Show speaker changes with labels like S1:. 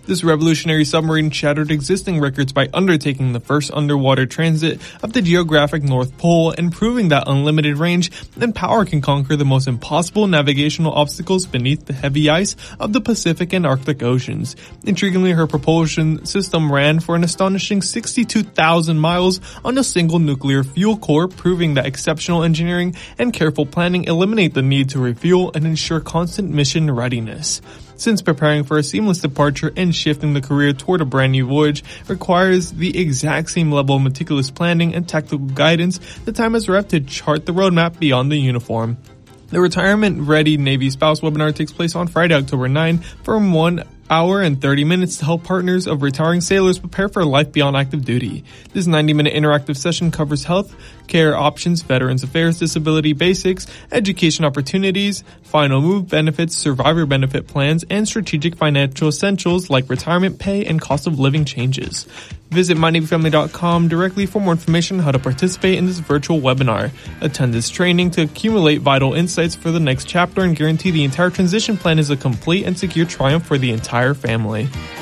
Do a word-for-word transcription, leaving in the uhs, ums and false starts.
S1: This revolutionary submarine shattered existing records by undertaking the first underwater transit of the geographic North Pole and proving that unlimited range and power can conquer the most impossible navigational obstacles beneath the heavy ice of the Pacific and Arctic Oceans. Intriguingly, her propulsion system ran for an astonishing sixty-two thousand miles on a single nuclear fuel core, proving that exceptional engineering and careful planning eliminate the need to refuel and ensure constant mission readiness. Since preparing for a seamless departure and shifting the career toward a brand new voyage requires the exact same level of meticulous planning and tactical guidance, the time has arrived to chart the roadmap beyond the uniform. The Retirement Ready Navy Spouse webinar takes place on Friday, October ninth from one hour and thirty minutes to help partners of retiring sailors prepare for life beyond active duty. This ninety minute interactive session covers health care options, veterans affairs, disability basics, education opportunities, final move benefits, survivor benefit plans, and strategic financial essentials like retirement pay and cost of living changes. Visit my navy family dot com directly for more information on how to participate in this virtual webinar. Attend this training to accumulate vital insights for the next chapter and guarantee the entire transition plan is a complete and secure triumph for the entire family.